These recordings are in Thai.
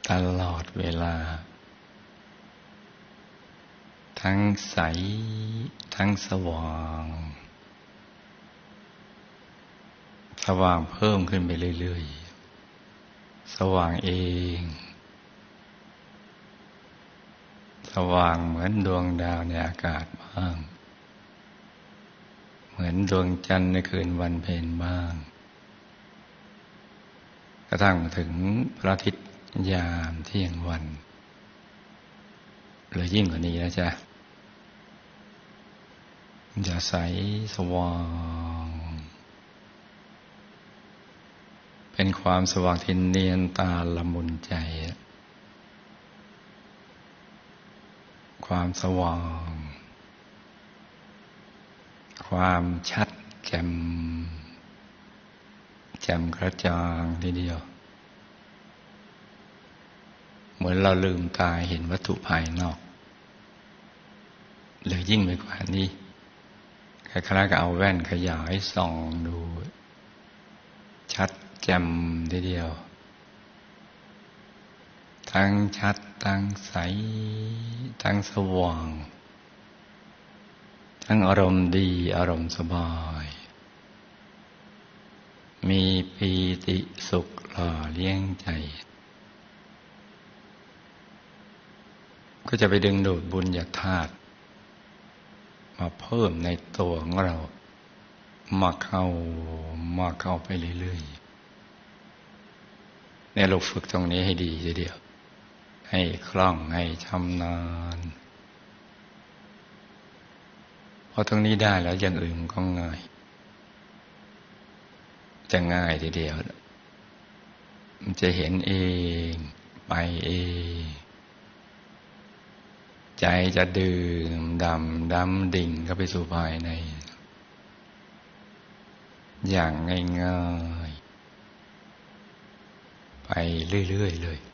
ตลอดเวลาทั้งใสทั้งสว่างสว่างเพิ่มขึ้นไปเรื่อยๆสว่างเองสว่างเหมือนดวงดาวในอากาศบ้างเหมือนดวงจันทร์ในคืนวันเพ็ญบ้างกระทั่งถึงพระอาทิตย์ยามเที่ยงวันหรือยิ่งกว่านี้นะจ๊ะมันจะใสสว่างเป็นความสว่างที่เนียนตาละมุนใจความสว่างความชัดแจ่มกระจ่างทีเดียวเหมือนเราลืมตาเห็นวัตถุภายนอกหรือยิ่งไปกว่านี้คล้ายๆกับเอาแว่นขยายส่องดูชัดแจ่มทีเดียวทั้งชัดทั้งใสทั้งสว่างทั้งอารมณ์ดีอารมณ์สบายมีปีติสุขหล่อเลี้ยงใจก็จะไปดึงดูดบุญญาธาตุมาเพิ่มในตัวของเรามาเข้าไปเรื่อยๆเนี่ยเราฝึกตรงนี้ให้ดีทีเดียวให้คล่องให้ชำนาญพอตรงนี้ได้แล้วอย่างอื่นมันก็ง่ายจะง่ายทีเดียวมันจะเห็นเองไปเองใจจะดื่มดำดิ่งเข้าไปสู่ภายในอย่างง่ายๆไปเรื่อยๆเลย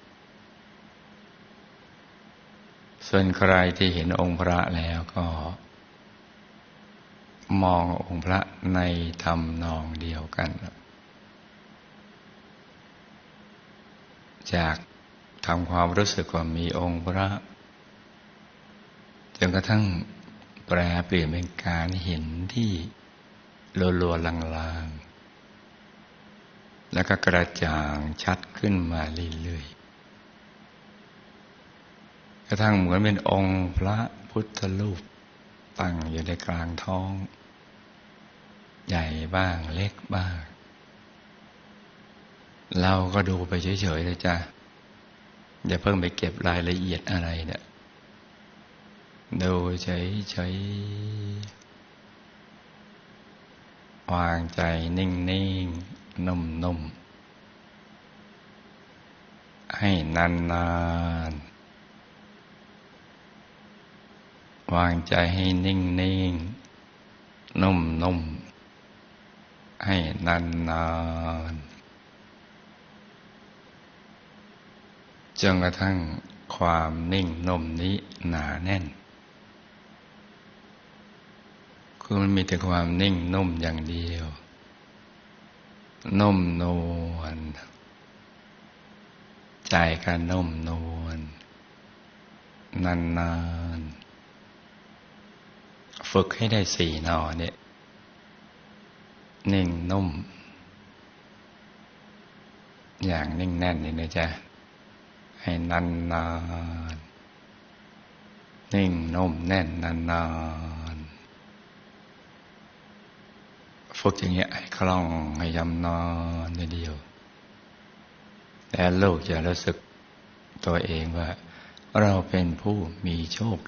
ส่วนใครที่เห็นองค์พระแล้วก็มององค์พระในทำนองเดียวกันจากทำความรู้สึกว่ามีองค์พระจนกระทั่งแปรเปลี่ยนเป็นการเห็นที่ลัวๆลางๆแล้วก็กระจ่างชัดขึ้นมาเรื่อยๆกระทั่งเหมือนเป็นองค์พระพุทธรูปตั้งอยู่ในกลางท้องใหญ่บ้างเล็กบ้างเราก็ดูไปเฉยๆเลยจ้ะอย่าเพิ่งไปเก็บรายละเอียดอะไรเนี่ยดูเฉยๆวางใจนิ่งๆนุ่มๆให้นานๆวางใจให้นิ่งๆนุ่มๆให้นานๆจนกระทั่งความนิ่งนุ่มนี้หนาแน่นคือมันมีแต่ความนิ่งนุ่มอย่างเดียวนุ่มนวลใจก็นุ่มนวลนานๆฝึกให้ได้4 นอเนี่ยนิ่งนุ่มอย่างนิ่งแน่นนี่นะจ๊ะให้นานๆนิ่งนุ่มแน่นนานๆฝึกอย่างเงี้ยให้คล่องให้ยำนอนทีเดียวแต่ลูกจะรู้สึกตัวเองว่าเราเป็นผู้มีโชค